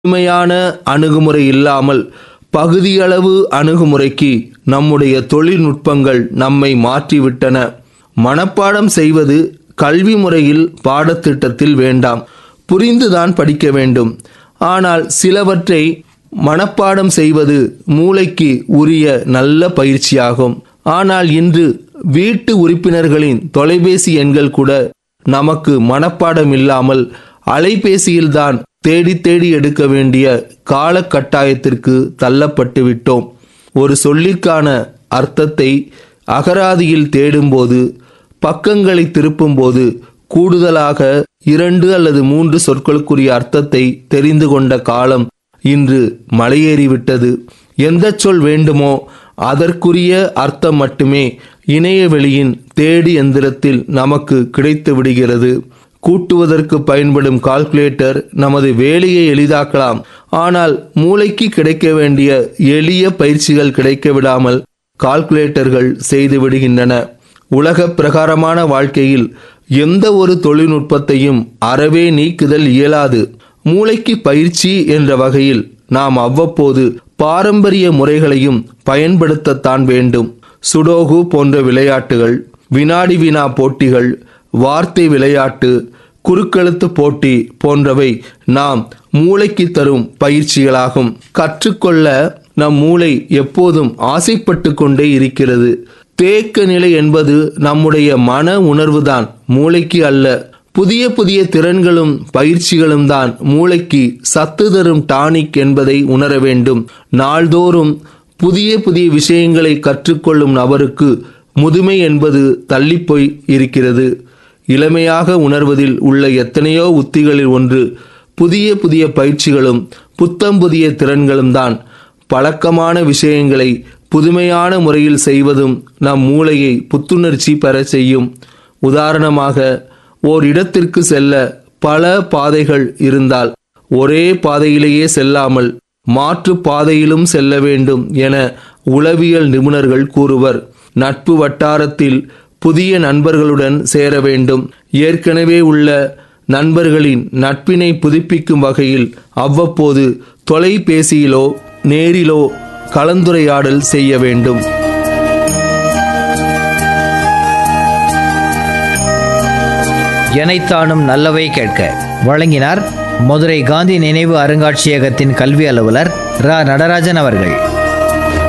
முழுமையான அணுகுமுறை இல்லாமல் பகுதியளவு அணுகுமுறைக்கு நம்முடைய தொழில்நுட்பங்கள் நம்மை மாற்றிவிட்டன. மனப்பாடம் செய்வது கல்வி முறையில் பாடத்திட்டத்தில் வேண்டாம், புரிந்துதான் படிக்க வேண்டும். ஆனால் சிலவற்றை மனப்பாடம் செய்வது மூளைக்கு உரிய நல்ல பயிற்சியாகும். ஆனால் இன்று வீட்டு உறுப்பினர்களின் தொலைபேசி எண்கள் கூட நமக்கு மனப்பாடம் இல்லாமல் அலைபேசியில்தான் தேடி தேடி எடுக்க வேண்டிய காலகட்டாயத்திற்கு தள்ளப்பட்டு விட்டோம். ஒரு சொல்லிற்கான அர்த்தத்தை அகராதியில் தேடும்போது, பக்கங்களை திருப்பும்போது கூடுதலாக 2 அல்லது 3 சொற்களுக்குரிய அர்த்தத்தை தெரிந்து கொண்ட காலம் இன்று மலையேறிவிட்டது. எந்த சொல் வேண்டுமோ அதற்குரிய அர்த்தம் மட்டுமே இணையவெளியின் தேடி எந்திரத்தில் நமக்கு கிடைத்து விடுகிறது. கூட்டுவதற்கு பயன்படும் கால்குலேட்டர் நமது வேலையை எளிதாக்கலாம். ஆனால் மூளைக்கு கிடைக்க வேண்டிய எளிய பயிற்சிகள் கிடைக்க விடாமல் கால்குலேட்டர்கள் செய்து விடுகின்றன. உலக பிரகாரமான வாழ்க்கையில் எந்த ஒரு தொழில்நுட்பத்தையும் அறவே நீக்குதல் இயலாது. மூளைக்கு பயிற்சி என்ற வகையில் நாம் அவ்வப்போது பாரம்பரிய முறைகளையும் பயன்படுத்தத்தான் வேண்டும். சுடோகு போன்ற விளையாட்டுகள், வினாடி வினா போட்டிகள், வார்த்தை விளையாட்டு, குறுக்கெழுத்து போட்டி போன்றவை நாம் மூளைக்கு தரும் பயிற்சிகளாகும். கற்றுக்கொள்ள நம் மூளை எப்போதும் ஆசைப்பட்டு கொண்டே இருக்கிறது. தேக்க நிலை என்பது நம்முடைய மன உணர்வுதான், மூளைக்கு அல்ல. புதிய புதிய திறன்களும் பயிற்சிகளும் தான் மூளைக்கு சத்து தரும் டானிக் என்பதை உணர வேண்டும். நாள்தோறும் புதிய புதிய விஷயங்களை கற்றுக்கொள்ளும் நபருக்கு முதுமை என்பது தள்ளிப்போய் இருக்கிறது. இளமையாக உணர்வதில் உள்ள எத்தனையோ உத்திகளில் ஒன்று புதிய புதிய பயிற்சிகளும் புத்தம் புதிய திறன்களும் தான். பழக்கமான விஷயங்களை புதுமையான முறையில் செய்வதும் நம் மூளையை புத்துணர்ச்சி பெற செய்யும். உதாரணமாக, ஓர் இடத்திற்கு செல்ல பல பாதைகள் இருந்தால் ஒரே பாதையிலேயே செல்லாமல் மாற்று பாதையிலும் செல்ல வேண்டும் என உளவியல் நிபுணர்கள் கூறுவர். நட்பு வட்டாரத்தில் புதிய நண்பர்களுடன் சேர வேண்டும். ஏற்கனவே உள்ள நண்பர்களின் நட்பினை புதுப்பிக்கும் வகையில் அவ்வப்போது தொலைபேசியிலோ நேரிலோ கலந்துரையாடல் செய்ய வேண்டும். எனைத்தானும் நல்லவை கேட்க வழங்கினார் மதுரை காந்தி நினைவு அருங்காட்சியகத்தின் கல்வி அலுவலர் ரா நடராஜன் அவர்கள்.